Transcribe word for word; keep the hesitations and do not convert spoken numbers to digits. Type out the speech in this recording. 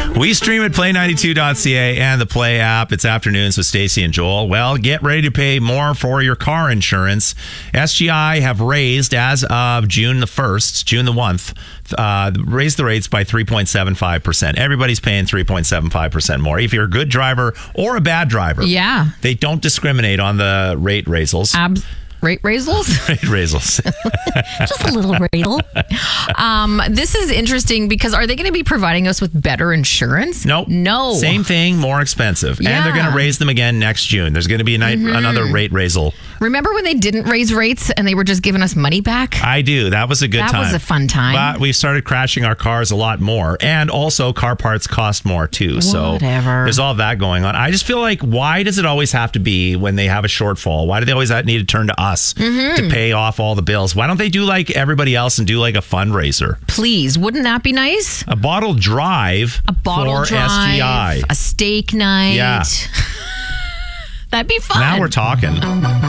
We stream at play ninety-two dot c a and the Play app. It's afternoons with Stacey and Joel. Well, get ready to pay more for your car insurance. S G I have raised, as of June the first, June the first, uh, raised the rates by three point seven five percent. Everybody's paying three point seven five percent more. If you're a good driver or a bad driver, yeah, they don't discriminate on the rate raisels. Ab- Rate raisels? Rate raisels. Just a little raisel. Um, this is interesting because are they going to be providing us with better insurance? Nope. No. Same thing, more expensive. Yeah. And they're going to raise them again next June. There's going to be a night, mm-hmm. another rate raisel. Remember when they didn't raise rates and they were just giving us money back? I do. That was a good that time. That was a fun time. But we started crashing our cars a lot more. And also car parts cost more too. Whatever. So there's all that going on. I just feel like, why does it always have to be when they have a shortfall? Why do they always need to turn to us mm-hmm. to pay off all the bills? Why don't they do like everybody else and do like a fundraiser? Please, wouldn't that be nice? A bottle drive a bottle for drive, S G I. A steak night. Yeah. That'd be fun. Now we're talking.